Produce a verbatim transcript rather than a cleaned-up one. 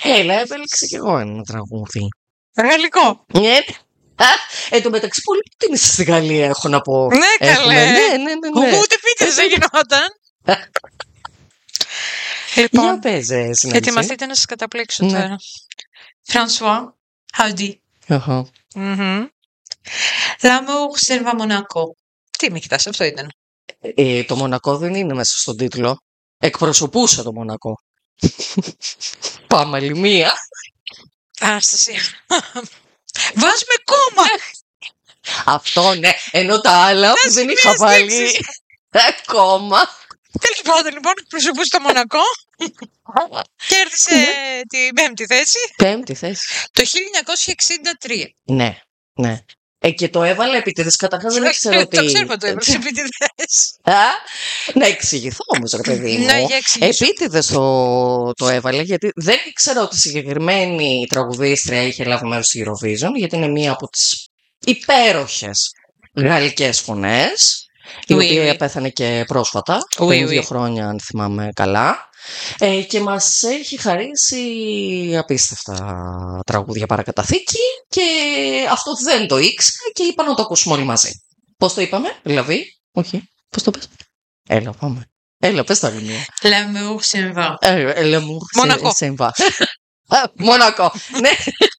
Έλα, επέλεξα κι εγώ ένα τραγούδι. Γαλλικό. Ναι. Εν τω μεταξύ, πολύ προτίμηση στη Γαλλία, έχω να πω. Ναι, Έχουμε. καλέ. Ναι, ναι, ναι, ναι. Ούτε πίτες δεν γινόταν. Για Λοιπόν, πες, ε, συνάντηση. ετοιμαστείτε να σας καταπλήξω Ναι. τώρα. François Hardy. Αχα. Μμμ. L'amour c'est va Monaco. Τι με κοιτάς, αυτό ήταν. Ε, το Μονακό δεν είναι μέσα στον τίτλο. Εκπροσωπούσα το Μονακό. Πάμε άλλη μία. Άσταση. Βάζουμε κόμμα. Αυτό ναι. Ενώ τα άλλα που δεν είχα σημείες βάλει λέξεις. ακόμα. Τέλος πάντων, λοιπόν, εκπροσωπούσε το Μονακό. Κέρδισε την πέμπτη θέση Πέμπτη θέση. το χίλια εννιακόσια εξήντα τρία. Ναι, ναι. Ε, και το έβαλα επίτηδες. Καταρχάς δεν ήξερα ότι. Το ξέρω το έβαλες επίτηδες. Α, να εξηγηθώ όμως, ρε παιδί μου. Ναι, για εξηγήσου. Επίτηδες το, το έβαλε, γιατί δεν ήξερα ότι η συγκεκριμένη τραγουδίστρια είχε λάβει μέρος στη Eurovision, γιατί είναι μία από τις υπέροχες γαλλικές φωνές, η Oui, οποία oui. πέθανε και πρόσφατα, Oui, πριν oui. δύο χρόνια, αν θυμάμαι καλά. Ε, και μας έχει χαρίσει απίστευτα τραγούδια παρακαταθήκη και αυτό δεν το ήξερα και είπα να το ακούσουμε όλοι μαζί. Πώς το είπαμε, δηλαδή? Όχι, πώς το πες? Έλα, πάμε. Έλα, πες τα άλλη μία. L'amour c'est va. Ε, L'amour, Μονακό. c'est va. Μονακό. Ναι.